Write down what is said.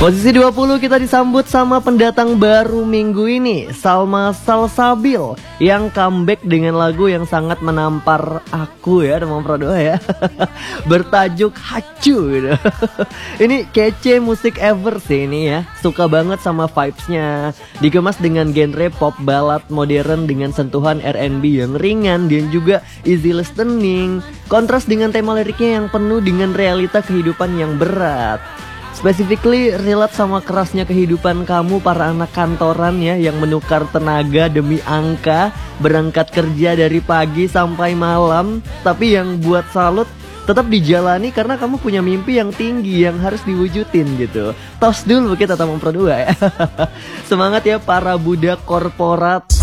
Posisi 20 kita disambut sama pendatang baru minggu ini, Salma Salsabil, yang comeback dengan lagu yang sangat menampar aku ya, teman Pradoa ya. Bertajuk Hacu gitu. Ini kece musik ever sih ini ya. Suka banget sama vibesnya. Dikemas dengan genre pop ballad modern dengan sentuhan R&B yang ringan dan juga easy listening. Kontras dengan tema liriknya yang penuh dengan realita kehidupan yang berat. Specifically relate sama kerasnya kehidupan kamu para anak kantoran ya, yang menukar tenaga demi angka, berangkat kerja dari pagi sampai malam, tapi yang buat salut tetap dijalani karena kamu punya mimpi yang tinggi yang harus diwujudin gitu. Tos dulu kita teman Pro 2 ya. Semangat ya para budak korporat.